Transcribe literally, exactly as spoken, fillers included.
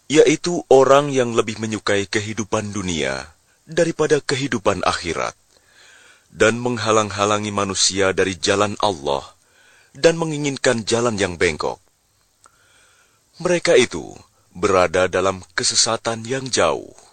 yaitu orang yang lebih menyukai kehidupan dunia daripada kehidupan akhirat, dan menghalang-halangi manusia dari jalan Allah dan menginginkan jalan yang bengkok. Mereka itu berada dalam kesesatan yang jauh.